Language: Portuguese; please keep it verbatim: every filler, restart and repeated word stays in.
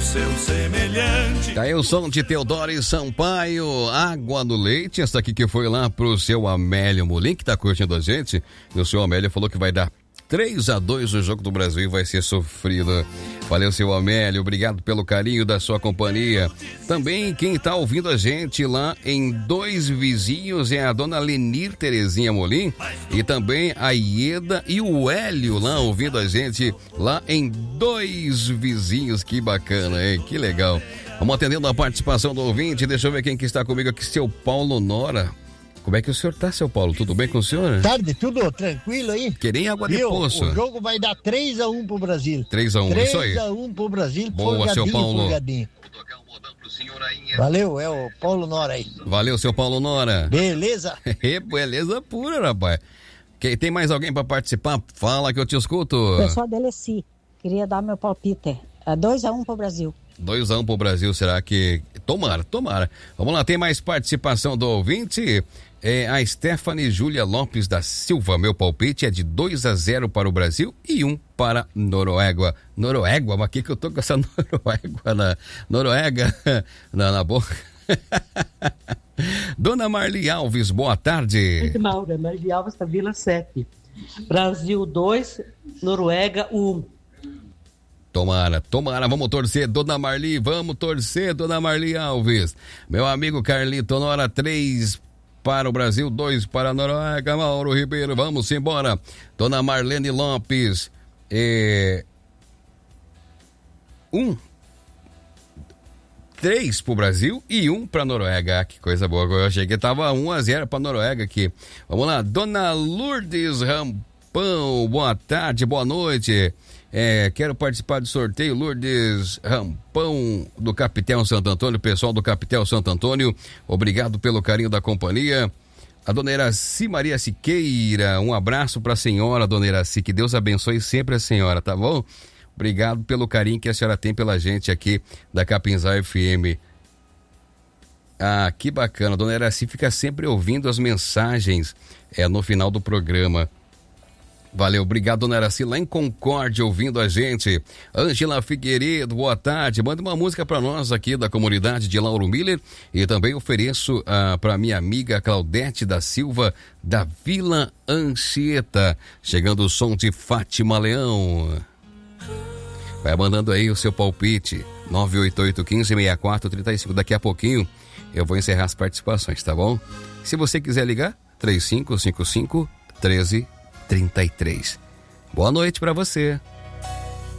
seu semelhante. Tá aí o som de Teodoro Sampaio, Água no Leite. Essa aqui que foi lá pro seu Amélio Molim, que tá curtindo a gente. E o seu Amélio falou que vai dar três a dois o jogo do Brasil e vai ser sofrido. Valeu, seu Amélio, obrigado pelo carinho da sua companhia. Também quem tá ouvindo a gente lá em Dois Vizinhos é a dona Lenir Terezinha Molim e também a Ieda e o Hélio lá ouvindo a gente lá em Dois Vizinhos. Que bacana, hein? Que legal. Vamos atendendo a participação do ouvinte. Deixa eu ver quem que está comigo aqui, seu Paulo Nora. Como é que o senhor tá, seu Paulo? Tudo bem com o senhor? Tarde, tudo tranquilo aí? Que nem água de Viu? poço. O jogo vai dar três a um pro Brasil. três a um, isso aí. três a um pro Brasil. Boa, seu Paulo. Folgadinho. Valeu, é o Paulo Nora aí. Valeu, seu Paulo Nora. Beleza? Beleza pura, rapaz. Quem, tem mais alguém pra participar? Fala que eu te escuto. Eu sou a Deleci. Queria dar meu palpite. É dois a um pro Brasil. dois a um pro Brasil, será que... Tomara, tomara. Vamos lá, tem mais participação do ouvinte. É a Stephanie Júlia Lopes da Silva. Meu palpite é de dois a zero para o Brasil e um para Noruega. Noruega? Mas que que eu tô com essa Noruega na... Noruega na, na boca? Dona Marli Alves, boa tarde. Maura, Marli Alves da Vila sete. Brasil dois, Noruega um. Tomara, tomara, vamos torcer, Dona Marli, vamos torcer, Dona Marli Alves. Meu amigo Carlito Nora, três para o Brasil, dois para a Noruega. Mauro Ribeiro, vamos embora. Dona Marlene Lopes, é... um, três para o Brasil e um para a Noruega. Ah, que coisa boa, eu achei que tava um a zero para a Noruega aqui. Vamos lá, Dona Lourdes Rampão, boa tarde, boa noite. É, quero participar do sorteio. Lourdes Rampão do Capitel Santo Antônio, pessoal do Capitel Santo Antônio, obrigado pelo carinho da companhia. A dona Iraci Maria Siqueira, um abraço para a senhora, dona Iraci, que Deus abençoe sempre a senhora, tá bom? Obrigado pelo carinho que a senhora tem pela gente aqui da Capinzá F M. Ah, que bacana, a dona Iraci fica sempre ouvindo as mensagens é, no final do programa. Valeu, obrigado, dona Araci, lá em Concórdia, ouvindo a gente. Ângela Figueiredo, boa tarde. Manda uma música para nós aqui da comunidade de Lauro Miller. E também ofereço ah, para minha amiga Claudete da Silva, da Vila Anchieta. Chegando o som de Fátima Leão. Vai mandando aí o seu palpite. nove oito oito, um cinco, seis quatro três cinco. Daqui a pouquinho eu vou encerrar as participações, tá bom? Se você quiser ligar, três cinco cinco cinco, um três trinta e três. Boa noite para você.